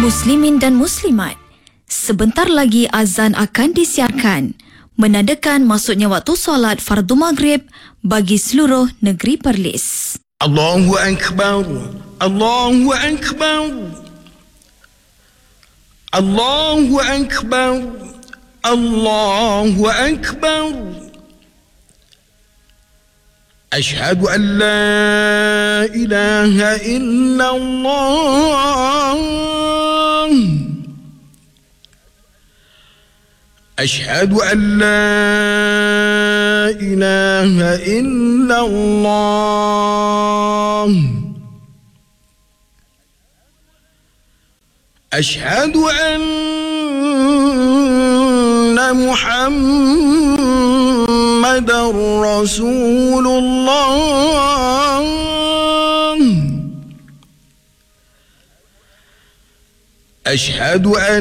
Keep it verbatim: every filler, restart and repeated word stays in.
Muslimin dan Muslimat, sebentar lagi azan akan disiarkan, menandakan masuknya waktu solat fardu maghrib bagi seluruh negeri Perlis. Allahu Akbar, Allahu Akbar, Allahu Akbar, Allahu Akbar. Ashhadu an la ilaha illallah. أشهد أن لا إله إلا الله. أشهد أن محمدًا رسول الله. أشهد أن